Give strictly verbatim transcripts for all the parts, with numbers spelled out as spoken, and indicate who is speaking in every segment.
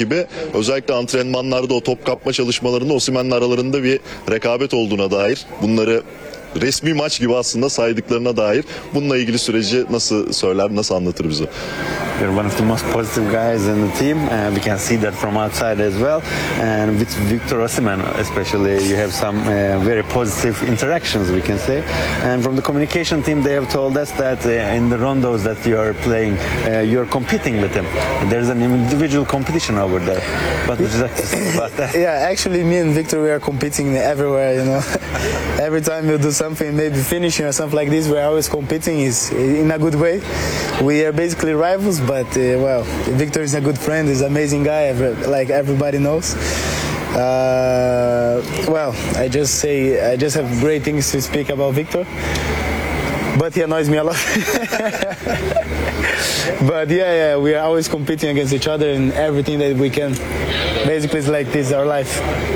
Speaker 1: gibi özellikle antrenmanlarda o top kapma çalışmalarında Osimhen'le aralarında bir rekabet olduğuna dair, bunları resmi maç gibi aslında saydıklarına dair, bununla ilgili süreci nasıl söyler, nasıl anlatır bize?
Speaker 2: You're one of the most positive guys in the team. Uh, we can see that from outside as well. And with Victor Osimhen especially, you have some uh, very positive interactions, we can say. And from the communication team, they have told us that uh, in the rondos that you are playing, uh, you're competing with him. There's an individual competition over there. What would you like to say about that?
Speaker 3: Yeah, actually, me and Victor, we are competing everywhere, you know. Every time we do something, maybe finishing or something like this, we're always competing is in a good way. We are basically rivals, but uh, well, Victor is a good friend, he's an amazing guy, every, like everybody knows. Uh, well, I just say, I just have great things to speak about Victor, but he annoys me a lot. But yeah, yeah, we are always competing against each other in everything that we can. Basically, it's like this, our life.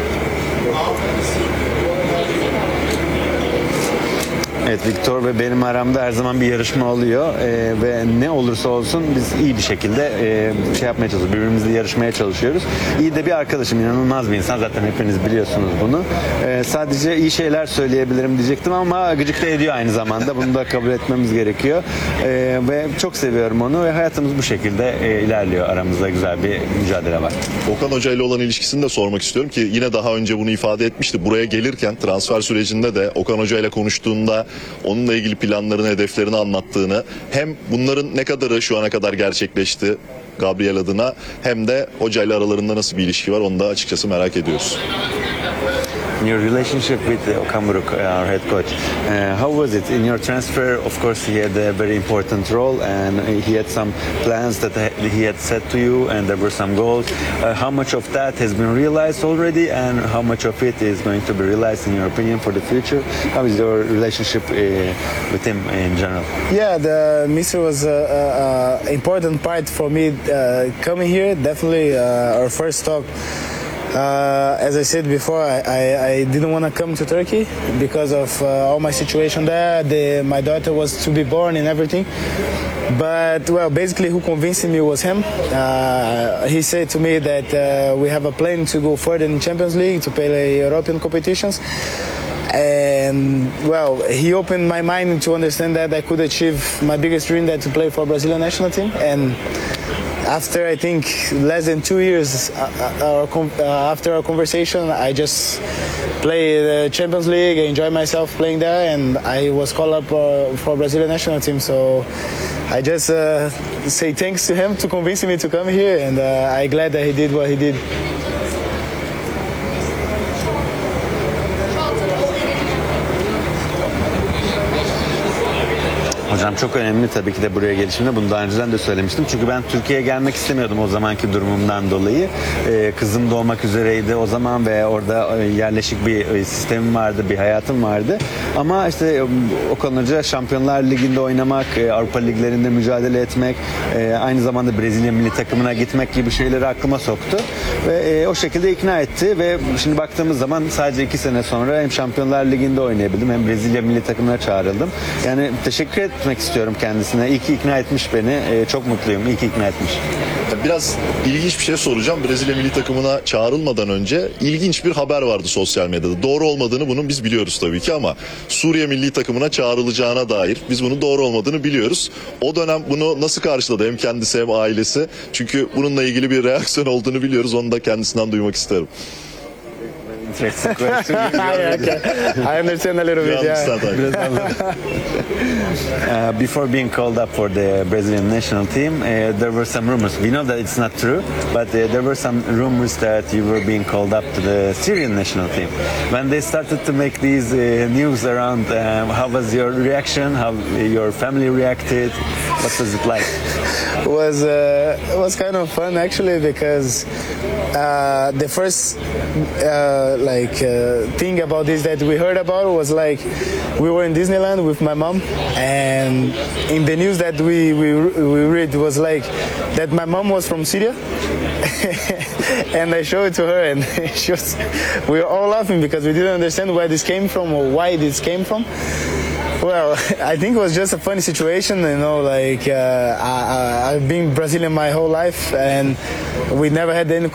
Speaker 2: Evet, Victor ve benim aramda her zaman bir yarışma oluyor ee, ve ne olursa olsun biz iyi bir şekilde e, şey yapmaya çalışıyoruz, birbirimizle yarışmaya çalışıyoruz. İyi de bir arkadaşım, inanılmaz bir insan, zaten hepiniz biliyorsunuz bunu. Ee, sadece iyi şeyler söyleyebilirim diyecektim ama gıcık da ediyor aynı zamanda, bunu da kabul etmemiz gerekiyor. Ee, ve çok seviyorum onu ve hayatımız bu şekilde e, ilerliyor, aramızda güzel bir mücadele var.
Speaker 1: Okan Hoca ile olan ilişkisini de sormak istiyorum ki yine daha önce bunu ifade etmişti. Buraya gelirken transfer sürecinde de Okan Hoca ile konuştuğunda onunla ilgili planlarını, hedeflerini anlattığını, hem bunların ne kadarı şu ana kadar gerçekleşti Gabriel adına, hem de Hoca ile aralarında nasıl bir ilişki var, onu da açıkçası merak ediyoruz.
Speaker 2: Your relationship with Okan Buruk, our head coach, uh, how was it in your transfer? Of course, he had a very important role, and he had some plans that he had set to you, and there were some goals. Uh, how much of that has been realized already, and how much of it is going to be realized, in your opinion, for the future? How is your relationship uh, with him in general?
Speaker 3: Yeah, the Mister was an important part for me uh, coming here. Definitely, uh, our first talk. Uh, as I said before, I, I, I didn't want to come to Turkey because of uh, all my situation there. The, my daughter was to be born and everything. But, well, basically who convinced me was him. Uh, he said to me that uh, we have a plan to go further in Champions League, to play the European competitions. And, well, he opened my mind to understand that I could achieve my biggest dream, that to play for Brazilian national team. And after, I think, less than two years uh, our, uh, after our conversation, I just played the Champions League, I enjoyed myself playing there, and I was called up uh, for Brazilian national team. So I just uh, say thanks to him to convince me to come here, and uh, I'm glad that he did what he did.
Speaker 2: Hocam çok önemli tabii ki de buraya gelişimde. Bunu daha önceden de söylemiştim. Çünkü ben Türkiye'ye gelmek istemiyordum o zamanki durumumdan dolayı. Ee, kızım doğmak üzereydi o zaman ve orada yerleşik bir sistemim vardı, bir hayatım vardı. Ama işte Okan Hoca Şampiyonlar Ligi'nde oynamak, Avrupa Liglerinde mücadele etmek, aynı zamanda Brezilya milli takımına gitmek gibi şeyleri aklıma soktu. Ve o şekilde ikna etti ve şimdi baktığımız zaman sadece iki sene sonra hem Şampiyonlar Ligi'nde oynayabildim, hem Brezilya milli takımına çağrıldım. Yani teşekkür etmek istiyorum kendisine. İyi ki ikna etmiş beni. Çok mutluyum. İyi ki ikna etmiş.
Speaker 1: Biraz ilginç bir şey soracağım. Brezilya milli takımına çağrılmadan önce ilginç bir haber vardı sosyal medyada. Doğru olmadığını bunun biz biliyoruz tabii ki, ama Suriye milli takımına çağrılacağına dair biz bunun doğru olmadığını biliyoruz. O dönem bunu nasıl karşıladı hem kendisi hem ailesi? Çünkü bununla ilgili bir reaksiyon olduğunu biliyoruz. Onu da kendisinden duymak isterim.
Speaker 2: Interesting question.
Speaker 3: I, okay. I understand a little bit, yeah.
Speaker 2: uh, before being called up for the Brazilian national team, uh, there were some rumors. We know that it's not true, but uh, there were some rumors that you were being called up to the Syrian national team. When they started to make these uh, news around, um, how was your reaction? How your family reacted? What was it like?
Speaker 3: It was uh, it was kind of fun actually, because uh, the first uh, like uh, thing about this that we heard about was like we were in Disneyland with my mom, and in the news that we we we read was like that my mom was from Syria. And I showed it to her, and she was, we were all laughing because we didn't understand where this came from or why this came from. Well, I think it was just a funny situation, you know, like uh, I, I've been Brazilian my whole life, and we never had any